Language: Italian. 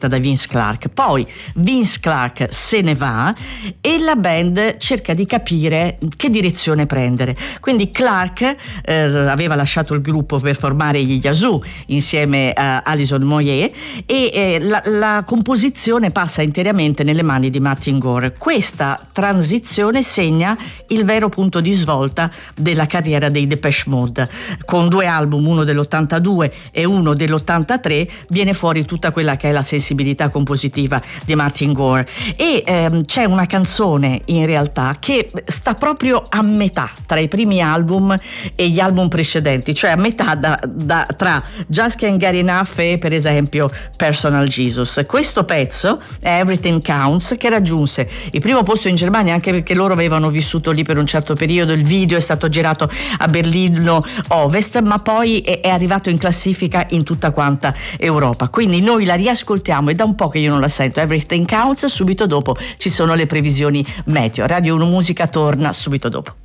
scritta da Vince Clarke. Poi Vince Clarke se ne va e la band cerca di capire che direzione prendere. Quindi Clarke aveva lasciato il gruppo per formare gli Yazoo insieme a Alison Moyet e la composizione passa interamente nelle mani di Martin Gore. Questa transizione segna il vero punto di svolta della carriera dei Depeche Mode. Con 2 album, uno dell'82 e uno dell'83, viene fuori tutta quella che è la sensibilità compositiva di Martin Gore e c'è una canzone in realtà che sta proprio a metà tra i primi album e gli album precedenti, cioè a metà tra Just Can't Get Enough e per esempio Personal Jesus. Questo pezzo è Everything Counts, che raggiunse il primo posto in Germania anche perché loro avevano vissuto lì per un certo periodo. Il video è stato girato a Berlino Ovest, ma poi è arrivato in classifica in tutta quanta Europa. Quindi noi la riascoltiamo, e da un po' che io non la sento, Everything Counts. Subito dopo ci sono le previsioni meteo. Radio 1 Musica torna subito dopo.